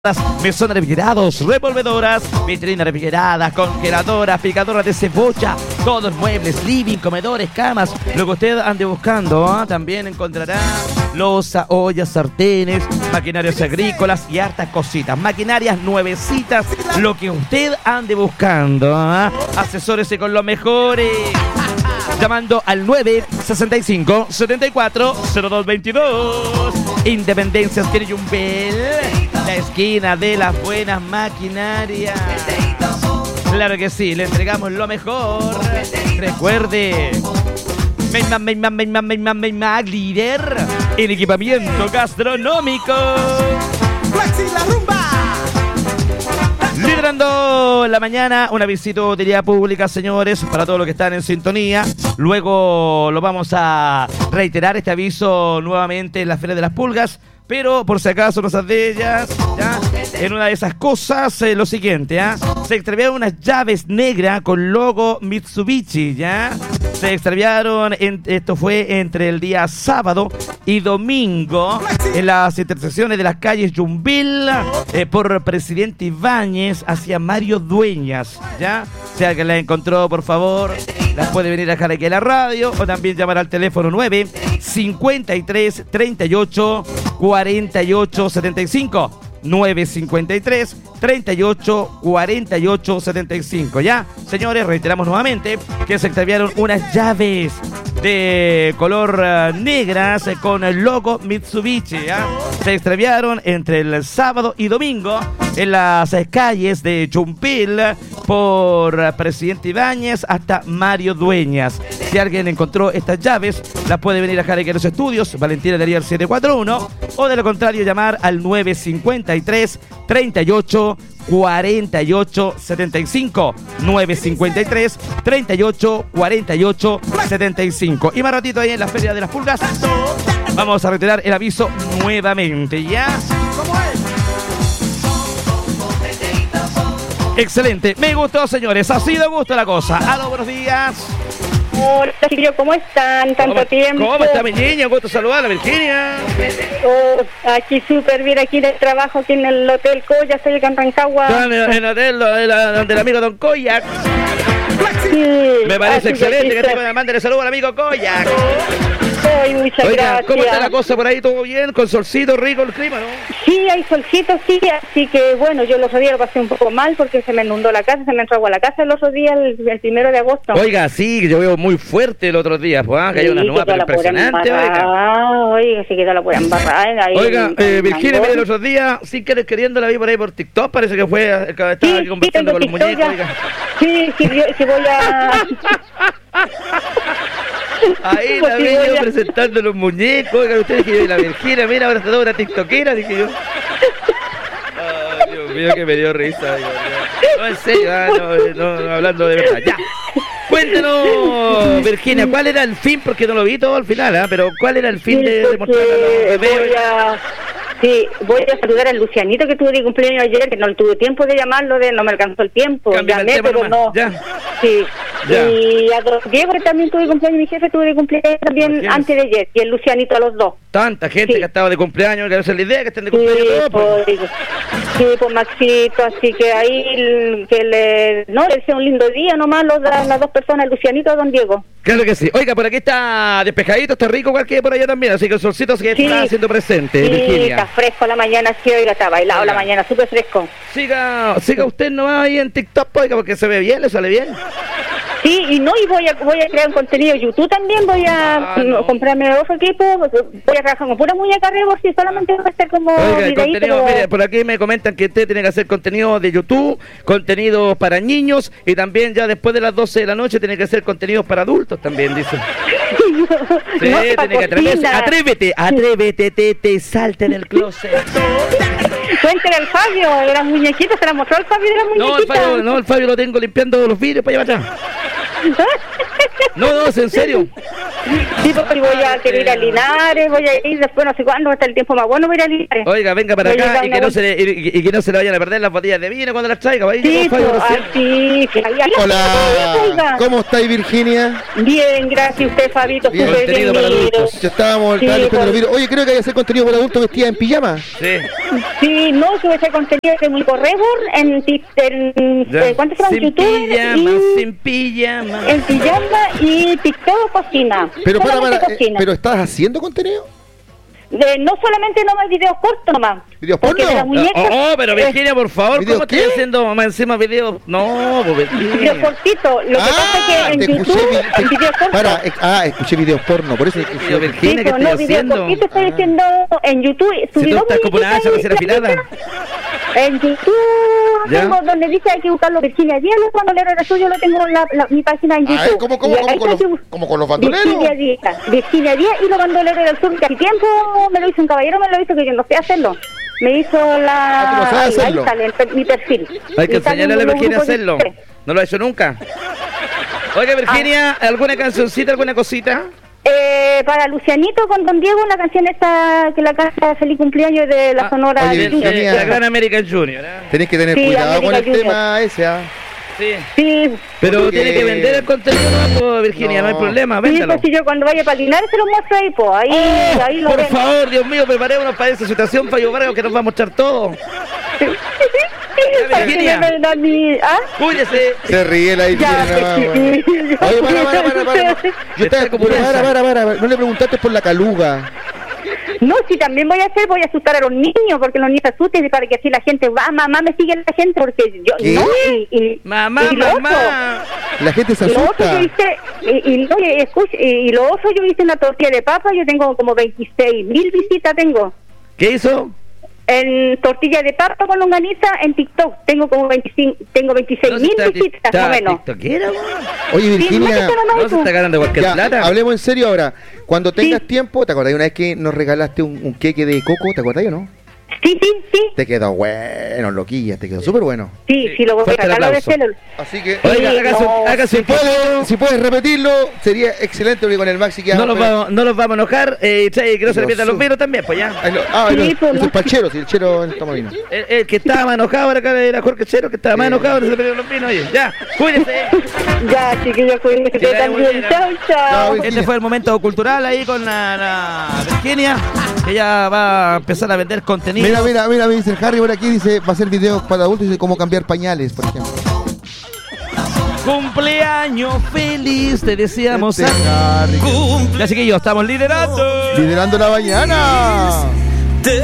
Mesones refrigerados, revolvedoras, vitrinas refrigeradas, congeladoras, picadoras de cebolla, todos muebles, living, comedores, camas, lo que usted ande buscando, también encontrará loza, ollas, sartenes, maquinarias agrícolas y hartas cositas, maquinarias nuevecitas, lo que usted ande buscando, asesórese con los mejores, llamando al 965 74 0222. Independencia Esquina Yumbel, la esquina de las buenas maquinarias. Claro que sí, le entregamos lo mejor. Recuerde, Maymag líder en equipamiento gastronómico. La rumba. Liderando la mañana, una visita a utilidad pública, señores, para todos los que están en sintonía. Luego lo vamos a reiterar este aviso nuevamente en la Feria de las Pulgas, pero por si acaso no sabes de ellas, ¿ya? En una de esas cosas, lo siguiente, se extraviaron unas llaves negras con logo Mitsubishi, ¿ya? Se extraviaron, esto fue entre el día sábado y domingo, en las intersecciones de las calles Yumbel, por Presidente Ibáñez hacia Mario Dueñas, ¿ya? Si alguien la encontró, por favor, las puede venir a dejar aquí a la radio o también llamar al teléfono 9 53 38 48 75. 953 38 48 75. Ya, señores, reiteramos nuevamente que se extraviaron unas llaves de color negras con el logo Mitsubishi, ¿ya? Se extraviaron entre el sábado y domingo en las calles de Yumbel por Presidente Ibáñez hasta Mario Dueñas. Si alguien encontró estas llaves, las puede venir a dejar aquí en los estudios Valentina de Ariel 741 o de lo contrario llamar al 953 38 48 75. 953 38 48 75. Y más ratito ahí en la Feria de las Pulgas vamos a retirar el aviso nuevamente, ¿ya? Excelente, me gustó, señores, ha sido gusto la cosa. Aló, buenos días. Hola, chiquillos, ¿cómo están? Tanto tiempo. ¿Cómo está mi niña? Gusto saludarla, Virginia. Oh, aquí súper bien, aquí de trabajo, aquí en el Hotel Coya, estoy acá en Rancagua. En el hotel donde el amigo Don Koyak. Sí, Me parece excelente que tengo que mandarle saludo al amigo Koyak. Ay, muchas gracias. ¿Cómo está la cosa por ahí? ¿Todo bien? ¿Con solcito rico el clima, no? Sí, hay solcito, sí, así que bueno, yo el otro día lo pasé un poco mal porque se me inundó la casa, se me entró agua a la casa el otro día, el 1 de agosto. Oiga, sí, yo veo muy fuerte el otro día, pues, que hay una nueva pero impresionante, oiga, se quedó la pura embarrada. Oiga, Virginia, mire, el otro día, sin querer queriendo, la vi por ahí por TikTok, parece que fue, estaba aquí conversando con los muñecos, oiga. Sí, voy a... Ahí la vi yo presentando los muñecos, oiga, ustedes que yo y la Virginia, mira, ahora está toda una tiktokera, dije yo. Ay, Dios mío, que me dio risa. No, en serio, no, hablando de verdad, ya. Cuéntanos, Virginia, ¿cuál era el fin? Porque no lo vi todo al final, pero ¿cuál era el fin de mostrar a los bebés? Sí, voy a saludar al Lucianito que tuve de cumpleaños ayer, que no tuve tiempo de llamarlo, no me alcanzó el tiempo. Llamé, pero no. Ya. Sí. Ya. Y a don Diego, que también tuve de cumpleaños, mi jefe tuve de cumpleaños también antes de ayer, y el Lucianito a los dos. Tanta gente que estaba de cumpleaños, que esa es la idea, que estén de cumpleaños todos. Pues Maxito, así que ahí le deseo un lindo día nomás las dos personas, el Lucianito y a don Diego. Claro que sí. Oiga, por aquí está despejadito, está rico, igual que por allá también, así que el solcito sí está haciendo presente, Virginia. Está fresco la mañana, sí, oiga, está bailado la mañana, súper fresco. Siga usted nomás ahí en TikTok, oiga, porque se ve bien, le sale bien. Sí, y voy a crear un contenido de YouTube también, voy a comprarme otro equipo, voy a trabajar con pura muñeca Rebor, si solamente voy a hacer como contenido, mire, por aquí me comentan que usted tiene que hacer contenido de YouTube, contenido para niños, y también ya después de las 12 de la noche tiene que hacer contenido para adultos también, dice. Sí, no, tiene que atreverse, atrévete, te salta en el closet. Cuéntale al Fabio, de las muñequitas, ¿se la mostró al Fabio de las muñequitas? No, el Fabio lo tengo limpiando los vidrios para allá atrás. No, es en serio. Sí, porque quiero ir a Linares, voy a ir después, no sé cuándo, hasta el tiempo más bueno, voy a ir a Linares. Oiga, venga para Voy a acá ir a y que no se le vayan a perder las botellas de vino cuando las traiga. Ahí Sí, llegó Fabio recién. sí, Hola, ¿cómo estáis, Virginia? Bien, gracias a usted, Fabito, Bien. súper Contenido para bienvenido. adultos. Ya estábamos Sí, limpiando por- los vidrios. Oye, creo que hay que hacer contenido para adultos vestida en pijama. Sí. Sí, no, sube ese contenido de muy corredor en ¿cuánto se llama? Sin YouTube pijama, y sin pijama. en pijama y TikTok cocina. Pero Solamente cocina. ¿pero estás haciendo contenido? No solamente nomás videos cortos nomás. ¿Videos Porque porno? de las muñecas, Pero Virginia, por favor, ¿Video ¿cómo qué? estás haciendo más encima videos? No, pues videos Virginia. cortitos. Lo que pasa es que en te YouTube, escuché, en videos cortos. escuché videos porno, por eso escuché. Yo, Virginia, ¿qué no, estoy videos haciendo? cortitos estoy haciendo en YouTube. Si tú Subí dos estás como una hacha muñequitas recién afilada. En YouTube ¿Ya? tengo donde dice hay que buscarlo Virginia Díaz, cuando le era suyo lo tengo en mi página en YouTube. A ver, ¿cómo Y ahí con está los, que- como con los bandoleros? Virginia Díaz y los bandoleros del sur, que hace tiempo me lo hizo un caballero, me lo hizo que yo no sé hacerlo. Me hizo tú no sabes ahí hacerlo. sale mi perfil. Hay que Y sale enseñarle a un la Virginia a grupo de hacerlo. mujeres. No lo ha hecho nunca. Oiga, Virginia, ¿alguna cancioncita, alguna cosita? Para Lucianito con Don Diego, una canción esta que la canta Feliz Cumpleaños de la Sonora oye, Junior. Virginia. La Gran American Junior. ¿eh? Tenés que tener Sí, cuidado con el América Junior. tema ese, ¿ah? Sí. Sí, Pero Porque- tiene que vender el contenido, ¿no, Virginia? No, hay No. problema, sí, véndalo. pues si yo cuando vaya para Linares se lo muestro ahí, pues ahí lo Por ven. favor, Dios mío, preparémonos para esa situación, Fabio Vargas, que nos va a mostrar todo. Para que Virginia. me vean a mí, ¿ah? Cuídese. Se ríe la Ya, Virginia. nada más. sí. Oye, para. Yo Está estaba como pero esa. para. No le preguntaste por la caluga. No, si también voy a asustar a los niños, porque los niños se asusten y para que así la gente va, mamá, me sigue la gente, porque yo, ¿Qué? no, y Mamá, y lo otro, mamá. La gente se y lo otro asusta. yo hice, y lo otro yo hice una tortilla de papa, yo tengo como 26,000 visitas tengo. ¿Qué hizo? En tortilla de papa con longaniza en TikTok, tengo como 26,000 visitas, más o menos. ¿TikTokera, güey? Oye, Sí, Virginia. No se está ganando cualquier Ya, plata. hablemos en serio ahora. Cuando tengas Sí. tiempo, ¿te acordás una vez que nos regalaste un queque de coco? ¿Te acordás o no? Sí, Te quedó bueno, loquilla, te quedó súper bueno. sí, lo voy a Fuerte el sacar de aplauso. celo. Así que, Oiga, Sí, hágase no. hágase un si puedes repetirlo, sería excelente porque con el Maxi que no los vamos a enojar y que no se le pierdan los vinos también, pues ya. Sí, pues, eso es para el chero, si el chero estamos bien. El que estaba más enojado era Jorge Chero, que estaba más Sí. enojado, no se le perdieron los vinos. Oye, ya, cuídese. Ya, chiquillos, cuídense Que vaya muy también. bien, Chao, chao. Chao, Este fue el momento cultural ahí con la Virginia, que ya va a empezar a vender contenido. Mira, me dice el Harry por aquí, dice, va a hacer videos para adultos, dice cómo cambiar pañales, por ejemplo. Cumpleaños feliz, te deseamos. Harry, Ya, chiquillos, estamos liderando. liderando la mañana.